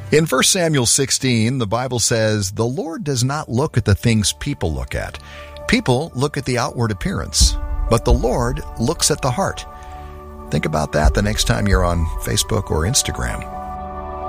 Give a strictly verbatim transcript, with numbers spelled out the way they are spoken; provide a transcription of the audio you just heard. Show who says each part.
Speaker 1: In First Samuel sixteen, the Bible says, "The Lord does not look at the things people look at. People look at the outward appearance, but the Lord looks at the heart." Think about that the next time you're on Facebook or Instagram.